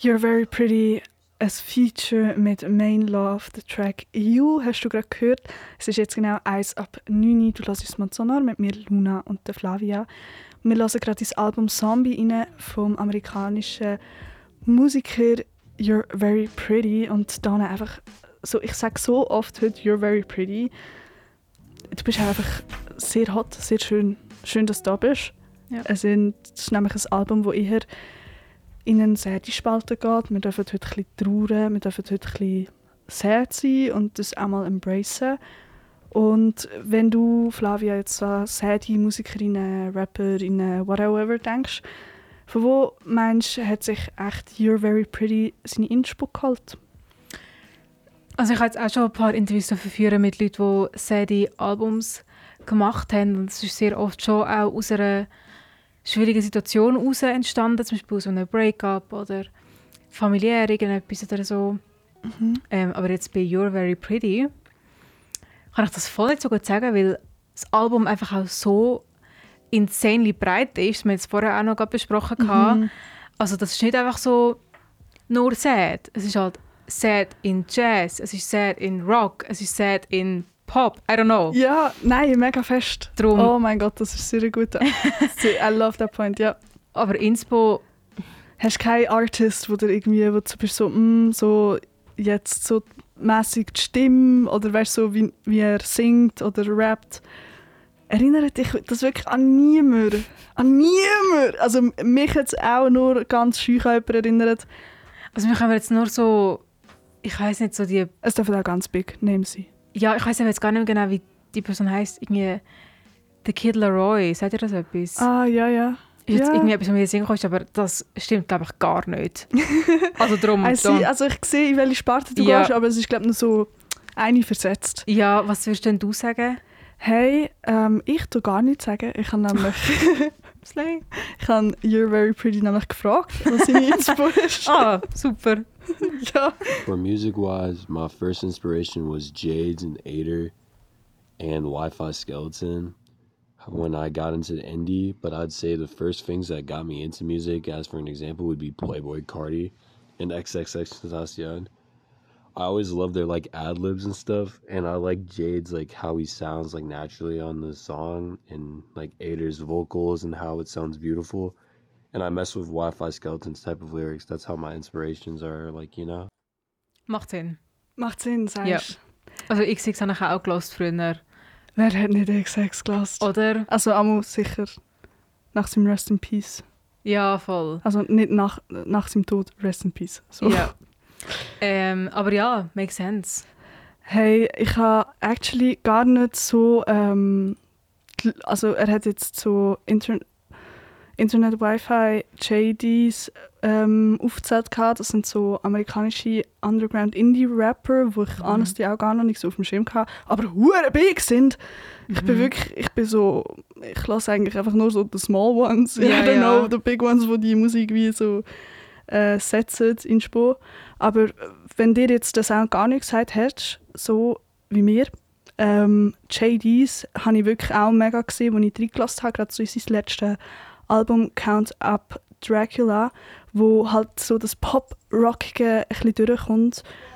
You're Very Pretty, ein Feature mit Main Love, der Track You, hast du gerade gehört. Es ist jetzt genau 1 ab 9 Uhr. Du hörst uns Sonar mit mir, Luna und der Flavia. Wir hören gerade das Album Zombie rein vom amerikanischen Musiker You're Very Pretty. Und dann einfach, so, ich sage so oft heute You're Very Pretty. Du bist einfach sehr hot, sehr schön. Schön, dass du da bist. Ja. Es ist nämlich ein Album, das eher in eine Säde-Spalte geht. Wir dürfen heute ein bisschen trauern, wir dürfen heute ein bisschen sad sein und das auch mal embracen. Und wenn du, Flavia, jetzt an Säde-Musikerinnen, Rapperinnen, whatever denkst, von wo meinst du, hat sich echt You're Very Pretty seine Inspo geholt? Also ich habe jetzt auch schon ein paar Interviews führen mit Leuten, die Sadie-Albums gemacht haben. Und es ist sehr oft schon auch aus einer schwierigen Situation heraus entstanden, zum Beispiel aus einem Breakup oder familiär irgendetwas oder so. Aber jetzt bei You're Very Pretty kann ich das voll nicht so gut sagen, weil das Album einfach auch so insanely breit ist, das wir jetzt vorher auch noch gerade besprochen haben. Also das ist nicht einfach so nur sad. Es ist halt sad in Jazz, es ist sad in Rock, es ist sad in Pop, I don't know. Ja, nein, mega fest. Drum. Oh mein Gott, das ist sehr gut. I love that point, ja. Aber Inspo... Hast du keinen Artist, wo du irgendwie, wo du bist so jetzt so mäßig die Stimme oder weißt so wie er singt oder rappt? Erinnert dich das wirklich an niemanden? An niemanden! Also mich jetzt auch nur ganz scheu jemand erinnert. Also mich haben wir jetzt nur so... Ich weiss nicht, so die... Es dürfen auch ganz big Names sein. Ja, ich weiss aber jetzt gar nicht mehr genau, wie die Person heisst. Irgendwie The Kid Laroi, sagt ihr das etwas? Ah, ja, ja. Ist jetzt ja. irgendwie etwas, was mir in den Sinn kommt, aber das stimmt, glaube ich, gar nicht. Also darum... Also ich sehe, in welche Sparte du gehst, aber es ist, glaube ich, nur so eine versetzt. Ja, was würdest denn du sagen? Hey, ich tue gar nichts sagen. Ich habe nämlich... ich habe You're Very Pretty nämlich gefragt, was seine Inspo ist. Ah, super. Ja. For music-wise, my first inspiration was Jades and Ader and Wi-Fi Skeleton when I got into indie, but I'd say the first things that got me into music, as for an example, would be Playboi Carti and XXXTentacion. I always loved their like ad-libs and stuff, and I like Jade's like how he sounds like naturally on the song, and like Ader's vocals and how it sounds beautiful. And I mess with Wi-Fi Skeleton's type of lyrics. That's how my inspirations are, like, you know. Macht Sinn. Macht Sinn, sagst du? Ja. Also XX habe ich auch gehört früher. Wer hat nicht XX gehört? Oder? Also Amo sicher nach seinem Rest in Peace. Ja, voll. Also nicht nach seinem Tod, Rest in Peace. So. Ja. Aber ja, makes sense. Hey, ich habe actually gar nicht so... also er hat jetzt so Internet Wi-Fi JDs aufgezählt gehabt. Das sind so amerikanische Underground-Indie-Rapper, wo ich honestly auch gar noch nicht so auf dem Schirm hatte, aber hure big sind. Ich lasse eigentlich einfach nur so die Small Ones. Ja, I don't know, the big ones, wo die Musik wie so setzen in Spur. Aber wenn dir jetzt der Sound gar nicht gesagt hättest, so wie mir, JDs habe ich wirklich auch mega gesehen, als ich reingelassen habe, gerade so in sein letztes Album Count Up Dracula, wo halt so das Pop-Rockige ein bisschen durchkommt.